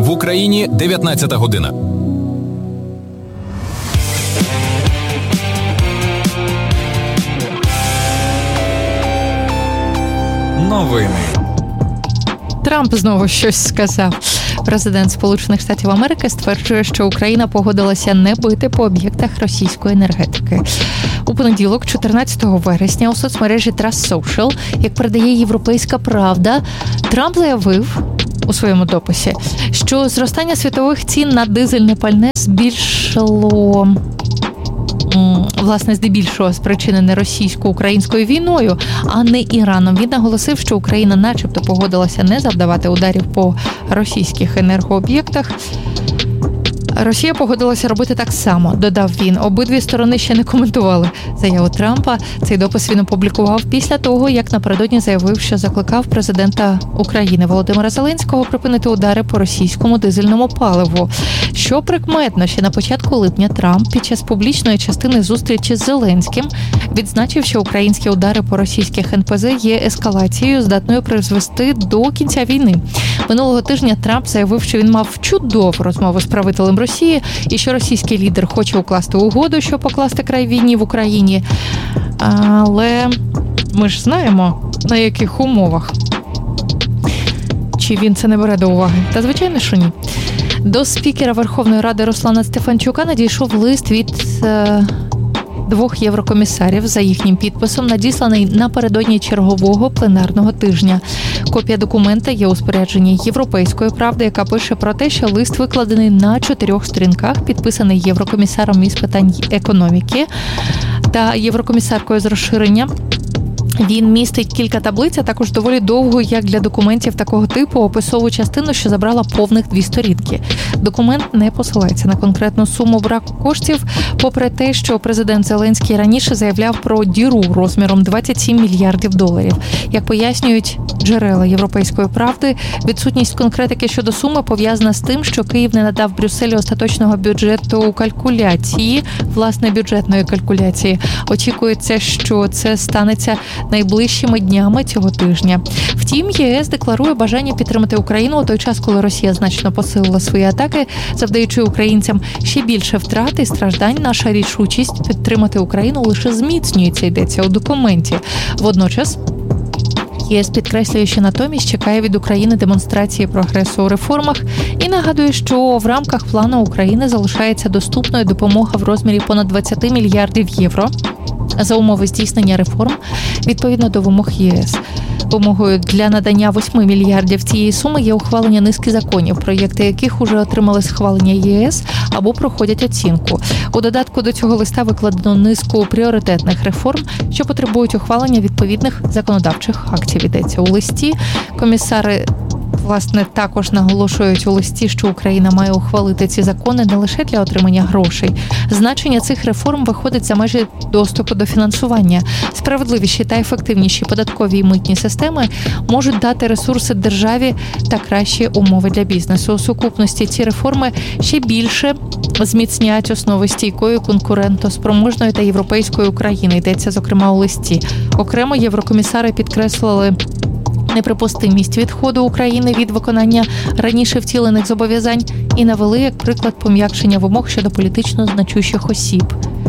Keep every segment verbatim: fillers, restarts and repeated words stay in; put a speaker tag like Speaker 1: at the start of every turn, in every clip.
Speaker 1: В Україні дев'ятнадцята година. Новини.
Speaker 2: Трамп знову щось сказав. Президент Сполучених Штатів Америки стверджує, що Україна погодилася не бити по об'єктах російської енергетики. У понеділок, чотирнадцятого вересня, у соцмережі Trust Social, як передає Європейська Правда, Трамп заявив у своєму дописі, що зростання світових цін на дизельне пальне збільшило, власне, здебільшого спричинене російсько-українською війною, а не Іраном. Він наголосив, що Україна начебто погодилася не завдавати ударів по російських енергооб'єктах. Росія погодилася робити так само, додав він. Обидві сторони ще не коментували заяву Трампа. Цей допис він опублікував після того, як напередодні заявив, що закликав президента України Володимира Зеленського припинити удари по російському дизельному паливу. Що прикметно, ще на початку липня Трамп під час публічної частини зустрічі з Зеленським відзначив, що українські удари по російських ен пе зет є ескалацією, здатною призвести до кінця війни. Минулого тижня Трамп заявив, що він мав чудову розмову з правителем Росії і що російський лідер хоче укласти угоду, щоб покласти край війні в Україні. Але ми ж знаємо, на яких умовах. Чи він це не бере до уваги? Та, звичайно, що ні. До спікера Верховної Ради Руслана Стефанчука надійшов лист від е, двох єврокомісарів за їхнім підписом, надісланий напередодні чергового пленарного тижня. Копія документа є у спорядженні Європейської правди, яка пише про те, що лист викладений на чотирьох сторінках, підписаний єврокомісаром із питань економіки та єврокомісаркою з розширення. Він містить кілька таблиць, а також доволі довгу, як для документів такого типу, описову частину, що забрала повних дві сторінки. Документ не посилається на конкретну суму браку коштів, попри те, що президент Зеленський раніше заявляв про діру розміром двадцять сім мільярдів доларів. Як пояснюють джерела Європейської правди, відсутність конкретики щодо суми пов'язана з тим, що Київ не надав Брюсселю остаточного бюджету у калькуляції, власне, бюджетної калькуляції. Очікується, що це станеться найближчими днями цього тижня. Втім, ЄС декларує бажання підтримати Україну у той час, коли Росія значно посилила свої атаки, завдаючи українцям ще більше втрат і страждань. Наша рішучість підтримати Україну лише зміцнюється, йдеться у документі. Водночас ЄС підкреслює, що натомість чекає від України демонстрації прогресу у реформах і нагадує, що в рамках плану України залишається доступною допомога в розмірі понад двадцять мільярдів євро за умови здійснення реформ відповідно до вимог ЄС. Вимогою для надання восьми мільярдів цієї суми є ухвалення низки законів, проєкти яких уже отримали схвалення ЄС або проходять оцінку. У додатку до цього листа викладено низку пріоритетних реформ, що потребують ухвалення відповідних законодавчих актів. Йдеться у листі. Комісари власне, також наголошують у листі, що Україна має ухвалити ці закони не лише для отримання грошей. Значення цих реформ виходить за межі доступу до фінансування. Справедливіші та ефективніші податкові і митні системи можуть дати ресурси державі та кращі умови для бізнесу. У сукупності ці реформи ще більше зміцнять основи стійкої, конкурентоспроможної та європейської України. Йдеться, зокрема, у листі. Окремо єврокомісари підкреслили неприпустимість відходу України від виконання раніше втілених зобов'язань і навели як приклад пом'якшення вимог щодо політично значущих осіб.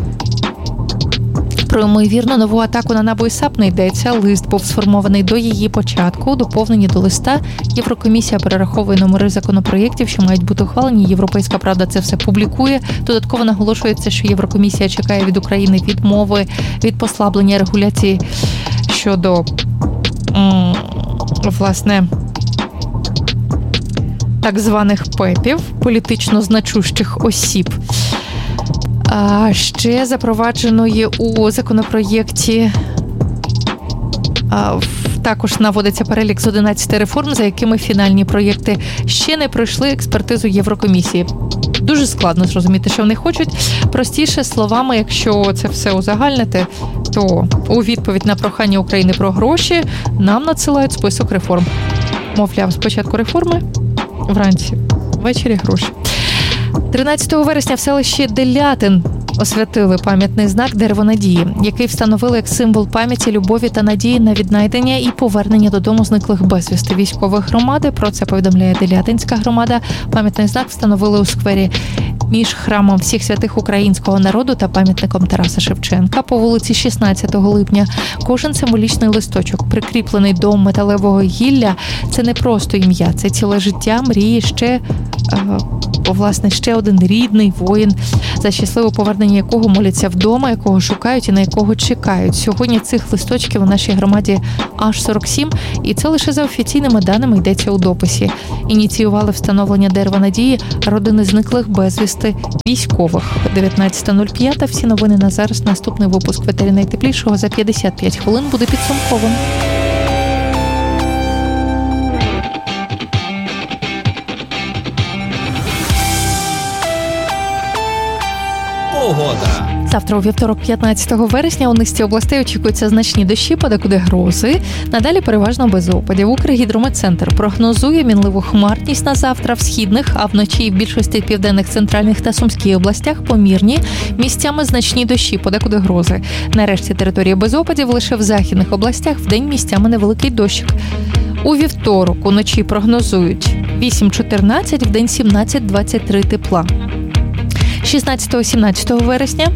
Speaker 2: Про ймовірну нову атаку на НАБУ і САП не йдеться. Лист був сформований до її початку. Доповнені до листа Єврокомісія перераховує номери законопроєктів, що мають бути ухвалені. Європейська правда це все публікує. Додатково наголошується, що Єврокомісія чекає від України відмови від послаблення регуляції щодо м- власне так званих ПЕПів, політично значущих осіб. А ще запровадженої у законопроєкті а, також наводиться перелік з одинадцяти реформ, за якими фінальні проєкти ще не пройшли експертизу Єврокомісії. Дуже складно зрозуміти, що вони хочуть. Простіше словами, якщо це все узагальнити, то у відповідь на прохання України про гроші нам надсилають список реформ. Мовляв, спочатку реформи, вранці, ввечері гроші. тринадцятого вересня в селищі Делятин освятили пам'ятний знак «Дерево надії», який встановили як символ пам'яті, любові та надії на віднайдення і повернення додому зниклих безвісти військових громади. Про це повідомляє Делятинська громада. Пам'ятний знак встановили у сквері між храмом всіх святих українського народу та пам'ятником Тараса Шевченка по вулиці шістнадцятого липня. Кожен символічний листочок, прикріплений до металевого гілля, це не просто ім'я, це ціле життя, мрії, ще, е, власне, ще один рідний воїн, за щасливе повернення якого моляться вдома, якого шукають і на якого чекають. Сьогодні цих листочків у нашій громаді аж сорок сім, і це лише за офіційними даними йдеться у дописі. Ініціювали встановлення дерева надії родини зниклих безвісти військових. дев'ятнадцята нуль п'ять. Всі новини на зараз. Наступний випуск «Ветері найтеплішого» за п'ятдесят п'ять хвилин буде підсумковим.
Speaker 1: Погода.
Speaker 2: Завтра у вівторок, п'ятнадцятого вересня, у низці областей очікуються значні дощі, подекуди грози. Надалі переважно без опадів. Укргідрометцентр прогнозує мінливу хмарність на завтра в східних, а вночі і в більшості південних, центральних та Сумській областях помірні, місцями значні дощі, подекуди грози. Нарешті території без опадів лише в західних областях, вдень місцями невеликий дощик. У вівторок уночі прогнозують вісім-чотирнадцять, вдень сімнадцять-двадцять три тепла. шістнадцятого-сімнадцятого вересня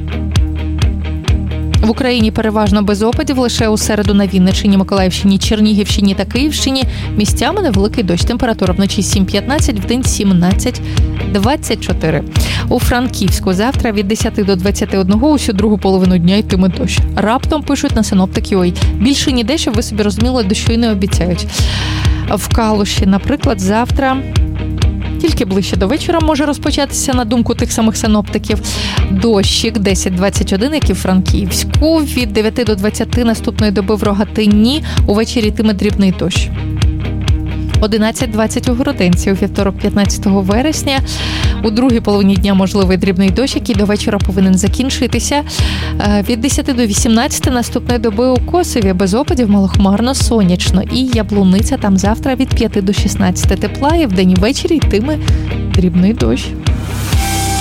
Speaker 2: в Україні переважно без опадів, лише у середу на Вінниччині, Миколаївщині, Чернігівщині та Київщині місцями невеликий дощ. Температура вночі сім-п'ятнадцять, вдень сімнадцять-двадцять чотири. У Франківську завтра від десяти до двадцяти одного усю другу половину дня йтиме дощ. Раптом пишуть на синоптики ой. Більше ніде, щоб ви собі розуміли, дощу й не обіцяють. В Калуші, наприклад, завтра тільки ближче до вечора може розпочатися, на думку тих самих синоптиків, дощик десять-двадцять один, як і в Франківську. Від дев'яти до двадцяти наступної доби в Рогатині увечері йтиме дрібний дощ. одинадцять-двадцять у Городенці. У вівторок, п'ятнадцятого вересня, у другій половині дня можливий дрібний дощ, який до вечора повинен закінчитися. Від десяти до вісімнадцяти наступної доби у Косові без опадів, малохмарно, сонячно. І Яблуниця, там завтра від п'яти до шістнадцяти тепла, і вдень і ввечері йтиме дрібний дощ.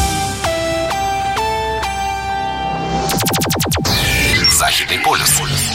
Speaker 1: Західний полюс.